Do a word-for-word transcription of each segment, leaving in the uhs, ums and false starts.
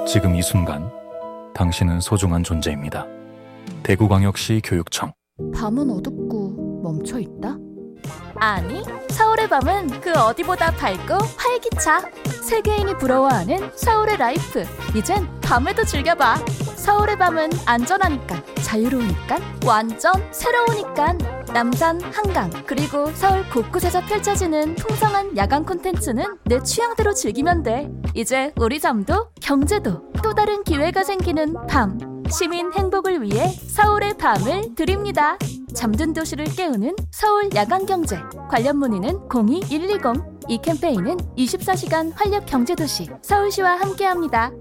지금 이 순간 당신은 소중한 존재입니다. 대구광역시 교육청. 밤은 어둡고 멈춰있다? 아니, 서울의 밤은 그 어디보다 밝고 활기차. 세계인이 부러워하는 서울의 라이프. 이젠 밤에도 즐겨봐. 서울의 밤은 안전하니까, 자유로우니까, 완전 새로우니까. 남산, 한강, 그리고 서울 곳곳에서 펼쳐지는 풍성한 야간 콘텐츠는 내 취향대로 즐기면 돼. 이제 우리 삶도 경제도 또 다른 기회가 생기는 밤. 시민 행복을 위해 서울의 밤을 드립니다. 잠든 도시를 깨우는 서울 야간경제. 관련 문의는 공이 일이공. 이 캠페인은 이십사 시간 활력 경제도시 서울시와 함께합니다.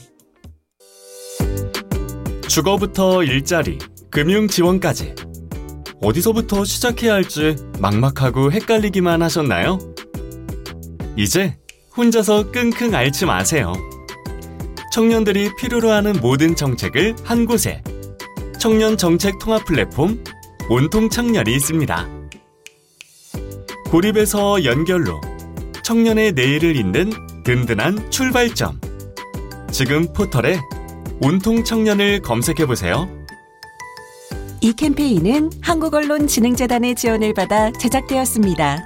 주거부터 일자리, 금융 지원까지 어디서부터 시작해야 할지 막막하고 헷갈리기만 하셨나요? 이제 혼자서 끙끙 앓지 마세요. 청년들이 필요로 하는 모든 정책을 한 곳에, 청년 정책 통합 플랫폼 온통 청년이 있습니다. 고립에서 연결로 청년의 내일을 잇는 든든한 출발점. 지금 포털에 온통 청년을 검색해보세요. 이 캠페인은 한국언론진흥재단의 지원을 받아 제작되었습니다.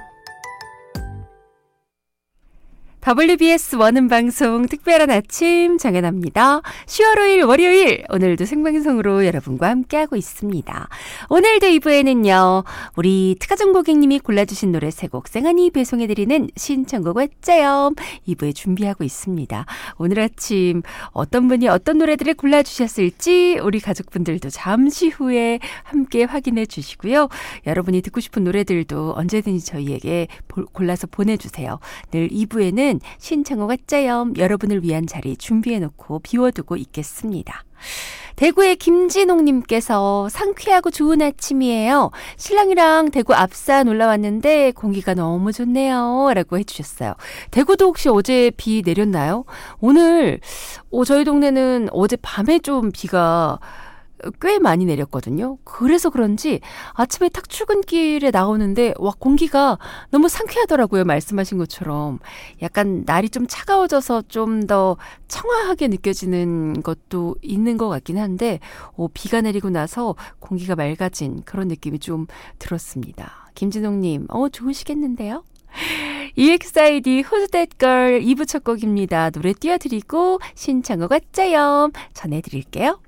더블유비에스 원음 방송 특별한 아침 정연아입니다. 시월 오일 월요일, 오늘도 생방송으로 여러분과 함께하고 있습니다. 오늘도 이 부에는요, 우리 특가정 고객님이 골라주신 노래 세 곡 생안이 배송해드리는 신청곡 외자염 이 부에 준비하고 있습니다. 오늘 아침 어떤 분이 어떤 노래들을 골라주셨을지 우리 가족분들도 잠시 후에 함께 확인해 주시고요. 여러분이 듣고 싶은 노래들도 언제든지 저희에게 골라서 보내주세요. 늘 이 부에는 신청곡 외자염 여러분을 위한 자리 준비해놓고 비워두고 있겠습니다. 대구의 김진홍님께서 상쾌하고 좋은 아침이에요. 신랑이랑 대구 앞산 올라왔는데 공기가 너무 좋네요. 라고 해주셨어요. 대구도 혹시 어제 비 내렸나요? 오늘 어, 저희 동네는 어제 밤에 좀 비가 꽤 많이 내렸거든요. 그래서 그런지 아침에 탁 출근길에 나오는데 와 공기가 너무 상쾌하더라고요. 말씀하신 것처럼 약간 날이 좀 차가워져서 좀 더 청아하게 느껴지는 것도 있는 것 같긴 한데 오, 비가 내리고 나서 공기가 맑아진 그런 느낌이 좀 들었습니다. 김진홍님, 어 좋으시겠는데요? 이엑스아이디 Who's That Girl 이 부 첫 곡입니다. 노래 띄워드리고 신청곡 외자염 전해드릴게요.